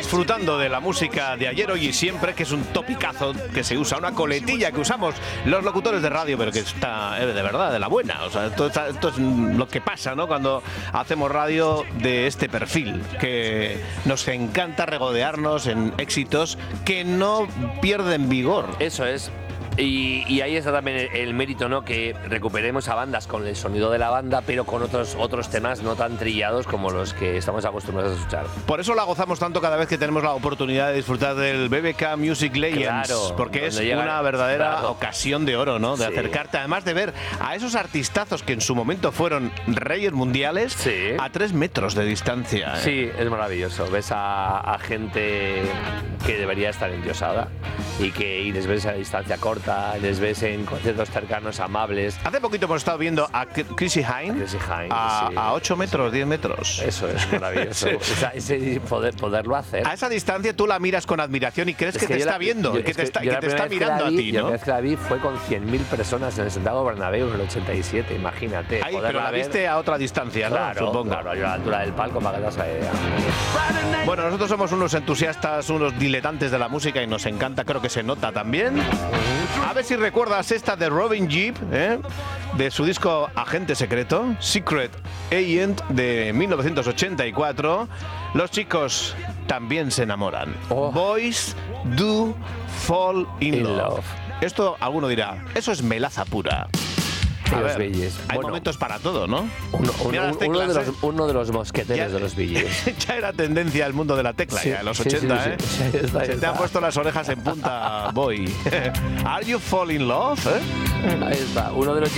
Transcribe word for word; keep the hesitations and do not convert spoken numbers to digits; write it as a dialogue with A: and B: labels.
A: disfrutando de la música de ayer, hoy y siempre, que es un topicazo que se usa, una coletilla que usamos los locutores de radio, pero que está eh, de verdad, de la buena. O sea, esto, esto es lo que pasa, ¿no?, cuando hacemos radio de este perfil, que nos encanta regodearnos en éxitos que no pierden vigor.
B: Eso es. Y, y ahí está también el, el mérito, ¿no?, que recuperemos a bandas con el sonido de la banda, pero con otros otros temas no tan trillados como los que estamos acostumbrados a escuchar.
A: Por eso la gozamos tanto cada vez que tenemos la oportunidad de disfrutar del B B K Music Legends,
B: claro,
A: porque es
B: llega,
A: una verdadera
B: claro.
A: ocasión de oro, ¿no?, de
B: sí.
A: acercarte, además de ver a esos artistazos que en su momento fueron reyes mundiales,
B: sí.
A: a tres metros de distancia. ¿eh?
B: Sí, es maravilloso. Ves a, a gente que debería estar endiosada y que y les ves a distancia corta, les ves en conciertos cercanos, amables.
A: Hace poquito hemos estado viendo a Chrissy Hynde,
B: Chrissy Hynde
A: a,
B: sí.
A: a ocho metros, diez metros.
B: Eso es maravilloso.
A: Sí.
B: O sea, ese poder, poderlo hacer.
A: A esa distancia tú la miras con admiración y crees
B: Es
A: que,
B: que
A: te
B: yo
A: está
B: la-
A: viendo,
B: yo-
A: y que
B: es
A: te
B: que
A: está,
B: yo
A: que
B: la
A: te está
B: primera vez que
A: mirando
B: la
A: a
B: vi-
A: ti,
B: yo
A: ¿no?
B: La vez que la vi fue con cien mil personas en el Santiago Bernabéu en el ochenta y siete, imagínate.
A: Ahí, pero
B: poderla
A: la
B: ver.
A: viste a otra distancia, ¿no?
B: Claro,
A: Supongo.
B: claro, yo a la altura del palco para que te hagas la idea.
A: Bueno, nosotros somos unos entusiastas, unos diletantes de la música y nos encanta, creo que se nota también. A ver si recuerdas esta de Robin Gibb, ¿eh?, de su disco Agente Secreto, Secret Agent, de mil novecientos ochenta y cuatro. Los chicos también se enamoran.
B: Oh.
A: Boys do fall in,
B: In
A: love.
B: love.
A: Esto alguno dirá, eso es melaza pura. A
B: Los
A: ver,
B: Bee Gees.
A: hay
B: Bueno.
A: momentos para todo, ¿no?
B: Uno, uno-
A: Mira las
B: uno
A: teclas,
B: de los,
A: ¿eh?
B: uno de los mosqueteros
A: Ya-
B: de los Bee Gees.
A: Ya era tendencia el mundo de la tecla,
B: Sí,
A: ya en los
B: sí,
A: ochenta,
B: sí,
A: ¿eh?
B: sí, sí, ahí está, ahí
A: Se te
B: está.
A: han puesto las orejas en punta, boy. Are you fall in love? ¿eh?
B: Ahí está, uno de los